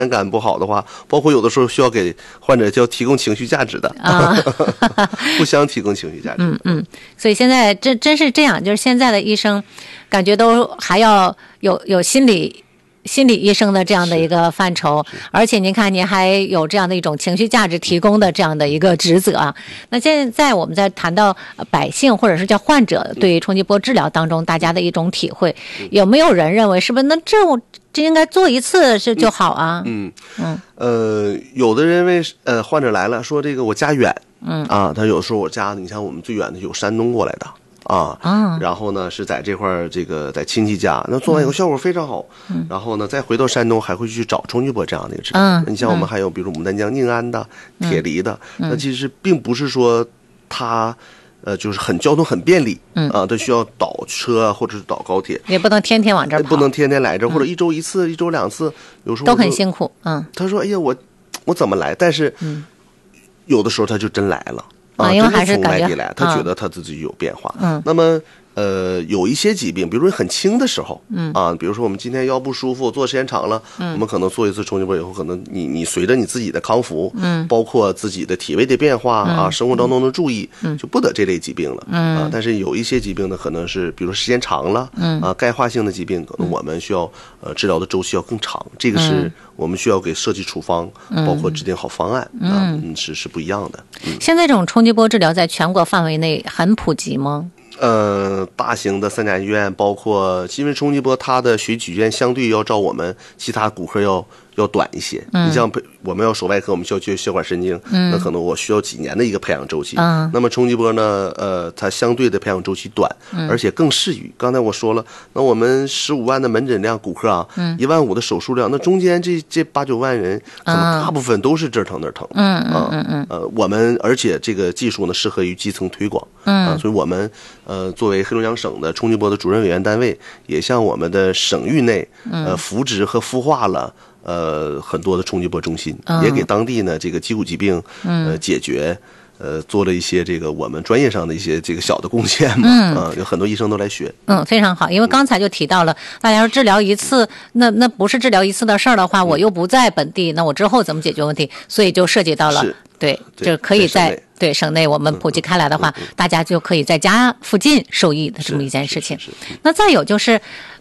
感不好的话，包括有的时候需要给患者叫提供情绪价值的啊，互相提供情绪价值。 所以现在真是这样，就是现在的医生，感觉都还要有心理医生的这样的一个范畴，而且您看您还有这样的一种情绪价值提供的这样的一个职责啊。那现在我们在谈到百姓或者是叫患者对于冲击波治疗当中大家的一种体会，有没有人认为是不是那这应该做一次就好啊？ 有的认为患者来了说这个我家远，他有时候我家你像我们最远的有山东过来的。然后呢是在这块这个在亲戚家，那做完以后效果非常好，然后呢再回到山东还会去找冲击波这样的一个治疗。你像我们还有比如牡丹江宁安的、铁梨的，那其实并不是说它就是交通很便利，它需要倒车或者是倒高铁， 也不能天天往这儿跑， 不能天天来这，或者一周一次、一周两次，有时候都很辛苦。 他说：“哎呀，我怎么来？”但是有的时候他就真来了。 因为还是从外地来，他觉得他自己有变化。那么有一些疾病，比如说很轻的时候，比如说我们今天腰不舒服，坐时间长了，我们可能做一次冲击波以后，可能你随着你自己的康复，包括自己的体位的变化生活当中的注意，就不得这类疾病了。但是有一些疾病呢，可能是比如说时间长了，钙化性的疾病，可能我们需要治疗的周期要更长，这个是我们需要给设计处方，包括制定好方案，是不一样的。 现在这种冲击波治疗在全国范围内很普及吗？ 大型的3甲医院，包括因为冲击波它的学期间相对要照我们其他骨科要短一些。你像我们要手外科，我们需要去血管神经，那可能我需要几年的一个培养周期。那么冲击波呢，它相对的培养周期短，而且更适于。刚才我说了，那我们15万的门诊量骨科啊，1万5的手术量，那中间这8、9万人，可能大部分都是这儿疼那儿疼。我们而且这个技术呢适合于基层推广。所以我们作为黑龙江省的冲击波的主任委员单位，也向我们的省域内扶植和孵化了很多的冲击波中心，也给当地呢这个肌骨疾病解决做了一些这个我们专业上的一些这个小的贡献嘛。有很多医生都来学。非常好。因为刚才就提到了，大家说治疗一次，那不是治疗一次的事儿的话，我又不在本地，那我之后怎么解决问题？所以就涉及到了，对，就可以在省内我们普及开来的话，大家就可以在家附近受益的这么一件事情。那再有就是，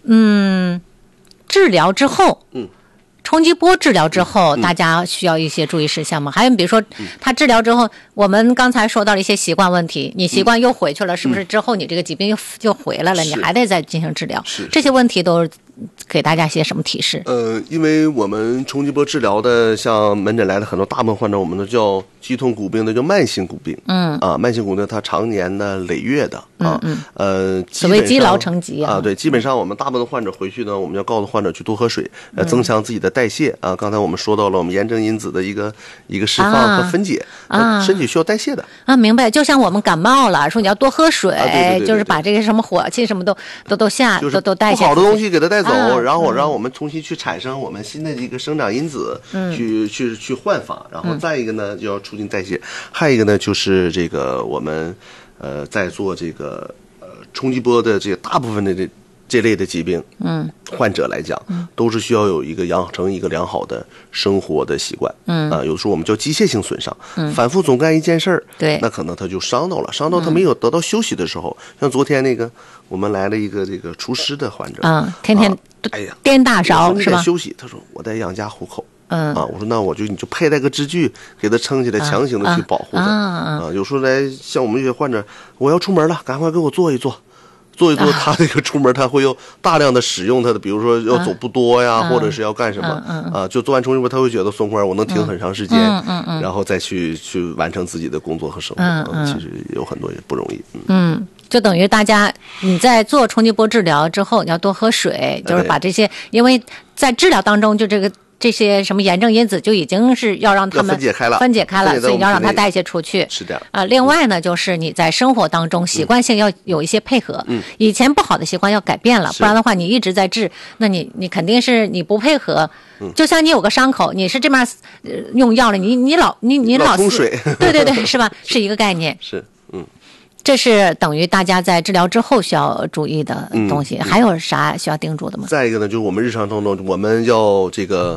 治疗之后，冲击波治疗之后，大家需要一些注意事项吗？还有比如说，他治疗之后，我们刚才说到了一些习惯问题，你习惯又回去了，是不是之后你这个疾病又回来了，你还得再进行治疗？这些问题都给大家些什么提示？ 因为我们冲击波治疗的，像门诊来的很多大部分患者，我们都叫肌痛骨病的，叫慢性骨病。慢性骨病它常年的累月的所谓积劳成疾对，基本上我们大部分患者回去呢，我们要告诉患者去多喝水，增强自己的代谢啊。刚才我们说到了我们炎症因子的一个释放和分解身体需要代谢的明白。就像我们感冒了，说你要多喝水， 对， 就是把这个什么火气什么都都代谢， 不好的东西给它带走，然后让我们重新去产生我们新的一个生长因子，去焕发。然后再一个呢，就要促进代谢。还有一个呢，就是这个我们在做这个冲击波的这个大部分的这类的疾病，患者来讲，都是需要有一个养成一个良好的生活的习惯。有时候我们叫机械性损伤，反复总干一件事儿，那可能他就伤到他没有得到休息的时候。像昨天那个我们来了一个这个厨师的患者， 天天颠大勺是吧？ 休息，他说我在养家糊口。我说那你就佩戴个支具给他撑起来，强行的去保护他。有时候来像我们这些患者，我要出门了，赶快给我做一做，他这个出门他会有大量的使用他的，比如说要走不多呀，或者是要干什么就做完冲击波他会觉得松快，我能停很长时间，然后再去完成自己的工作和生活。其实有很多也不容易。 就等于大家你在做冲击波治疗之后，你要多喝水，就是把这些，因为在治疗当中就这些什么炎症因子就已经是要让他们分解开了，所以要让它代谢出去。 是的。 另外呢，就是你在生活当中习惯性要有一些配合。以前不好的习惯要改变了，不然的话你一直在治，那你肯定是你不配合。就像你有个伤口，你是这边用药了，你老冲水， 对，是吧？是一个概念。 是。 这是等于大家在治疗之后需要注意的东西。还有啥需要叮嘱的吗？ 再一个呢，就是我们日常当中，我们要这个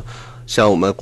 像我们